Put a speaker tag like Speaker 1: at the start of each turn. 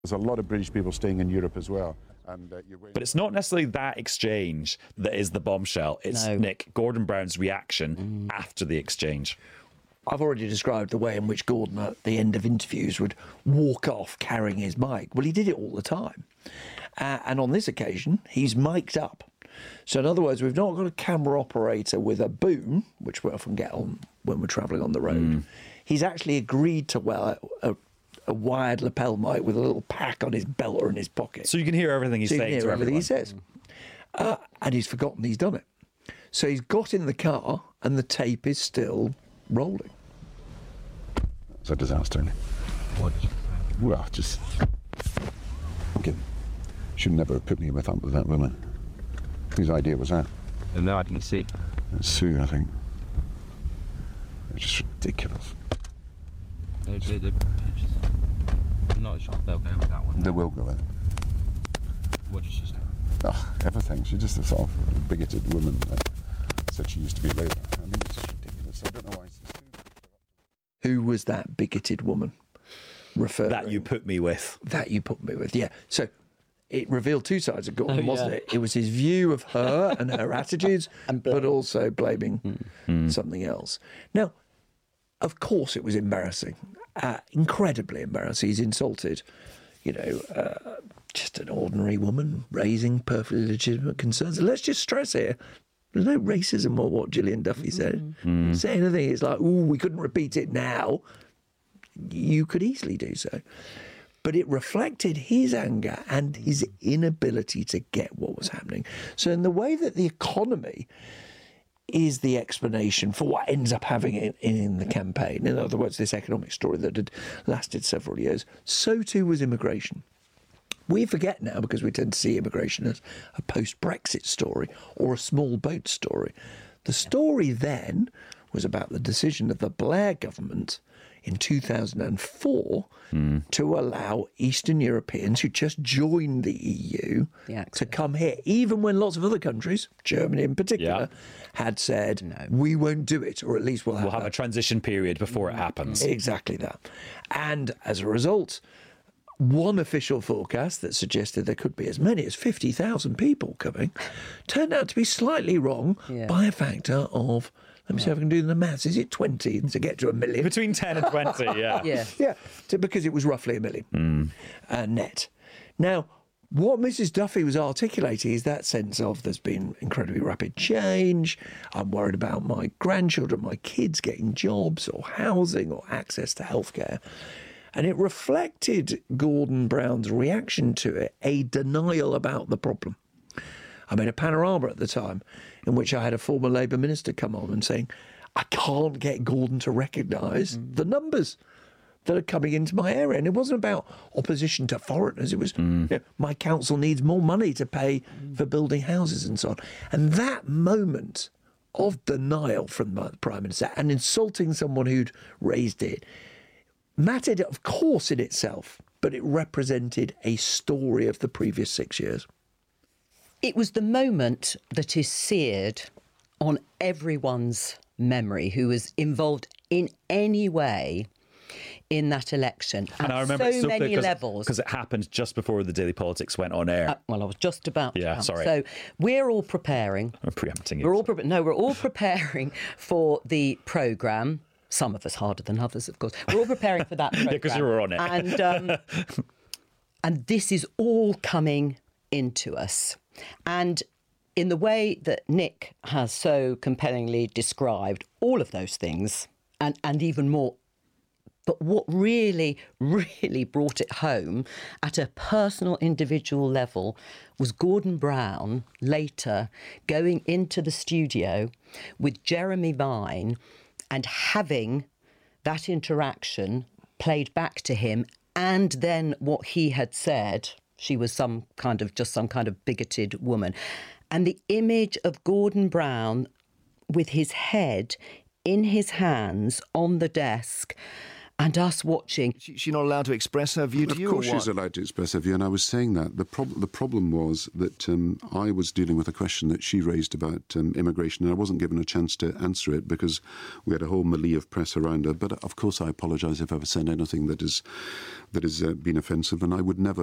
Speaker 1: There's a lot of British people staying in Europe as well.
Speaker 2: But it's not necessarily that exchange that is the bombshell. It's Nick, Gordon Brown's reaction after the exchange.
Speaker 3: I've already described the way in which Gordon at the end of interviews would walk off carrying his mic. Well, he did it all the time. And on this occasion, he's mic'd up. So in other words, we've not got a camera operator with a boom, which we often get on when we're travelling on the road. He's actually agreed to wear a wired lapel mic with a little pack on his belt or in his pocket.
Speaker 2: So you can hear everything he's saying to everyone.
Speaker 3: He says. And he's forgotten he's done it. So he's got in the car and the tape is still rolling.
Speaker 1: It's a disaster.
Speaker 4: What?
Speaker 1: Well, just... Okay. Should never have put me with that woman. Whose idea was that?
Speaker 4: No, I didn't see.
Speaker 1: Sue, I think. It's just ridiculous.
Speaker 4: I'm not sure if they'll go with that one.
Speaker 1: They will go with it.
Speaker 4: What did she say?
Speaker 1: Oh, everything. She's just a sort of bigoted woman that said she used to be Labour. I mean, it's just ridiculous. I don't know why it's Sue.
Speaker 3: Who was that bigoted woman?
Speaker 2: That you put me with.
Speaker 3: That you put me with, yeah. So it revealed two sides of Gordon, wasn't it? It was his view of her and her attitudes, but also blaming something else. Now, of course it was embarrassing, incredibly embarrassing. He's insulted, just an ordinary woman raising perfectly legitimate concerns. And let's just stress here, there's no racism or what Gillian Duffy said. Say anything, it's like, we couldn't repeat it now. You could easily do so. But it reflected his anger and his inability to get what was happening. So in the way that the economy is the explanation for what ends up having in the campaign, in other words, this economic story that had lasted several years, so too was immigration. We forget now, because we tend to see immigration as a post-Brexit story or a small boat story. The story then was about the decision of the Blair government in 2004 to allow Eastern Europeans who just joined the EU to come here, even when lots of other countries, Germany in particular, had said, no, we won't do it, or at least we'll have
Speaker 2: a transition period before it happens.
Speaker 3: Exactly that. And as a result, one official forecast that suggested there could be as many as 50,000 people coming turned out to be slightly wrong by a factor of, let me see if I can do the maths, is it 20 to get to a million?
Speaker 2: Between 10 and 20, yeah.
Speaker 3: Because it was roughly a million net. Now, what Mrs. Duffy was articulating is that sense of there's been incredibly rapid change, I'm worried about my grandchildren, my kids getting jobs or housing or access to healthcare. And it reflected Gordon Brown's reaction to it, a denial about the problem. I made a panorama at the time in which I had a former Labour minister come on and saying, I can't get Gordon to recognise the numbers that are coming into my area. And it wasn't about opposition to foreigners. It was, my council needs more money to pay for building houses and so on. And that moment of denial from the Prime Minister and insulting someone who'd raised it mattered, of course, in itself, but it represented a story of the previous 6 years.
Speaker 5: It was the moment that is seared on everyone's memory who was involved in any way in that election.
Speaker 2: And I remember
Speaker 5: so many levels.
Speaker 2: Because it happened just before the Daily Politics went on air.
Speaker 5: Well, I was just about to come.
Speaker 2: Sorry.
Speaker 5: So we're all preparing.
Speaker 2: I'm preempting it.
Speaker 5: We're all preparing for the programme. Some of us harder than others, of course. We're all preparing for that programme.
Speaker 2: Because you were on it.
Speaker 5: And this is all coming into us. And in the way that Nick has so compellingly described all of those things, and even more, but what really, really brought it home at a personal, individual level was Gordon Brown later going into the studio with Jeremy Vine and having that interaction played back to him, and then what he had said, she was some kind of bigoted woman. And the image of Gordon Brown with his head in his hands on the desk and us watching.
Speaker 6: She's not allowed to express her view to you,
Speaker 1: Of course
Speaker 6: or what?
Speaker 1: she's allowed to express her view, and I was saying that. The problem was that I was dealing with a question that she raised about immigration, and I wasn't given a chance to answer it because we had a whole melee of press around her. But of course I apologise if I've said anything that has been offensive, and I would never